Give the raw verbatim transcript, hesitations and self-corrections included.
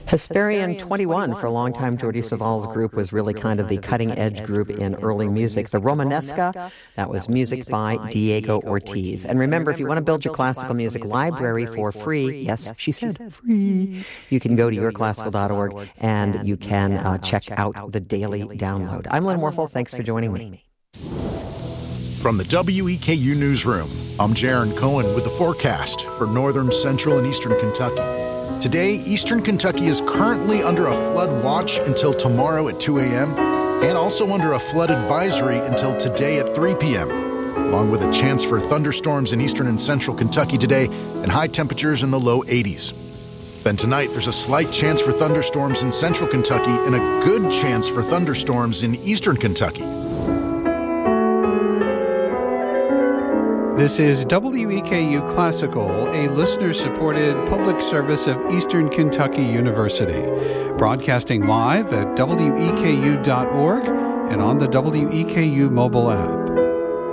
Hesperian twenty-one, for a long time, Jordi Saval's group was really kind of the cutting-edge group in early music. The Romanesca, that was music by Diego Ortiz. And remember, if you want to build your classical music library for free, yes, she said free, you can go to your classical dot org and you can uh, check out the daily download. I'm Lynn Warfel. Thanks for joining me. From the W E K U Newsroom, I'm Jaron Cohen with the forecast for northern, central, and eastern Kentucky. Today, eastern Kentucky is currently under a flood watch until tomorrow at two a.m. and also under a flood advisory until today at three p.m., along with a chance for thunderstorms in eastern and central Kentucky today and high temperatures in the low eighties. Then tonight, there's a slight chance for thunderstorms in central Kentucky and a good chance for thunderstorms in eastern Kentucky. This is W E K U Classical, a listener-supported public service of Eastern Kentucky University, broadcasting live at W E K U dot org and on the W E K U mobile app.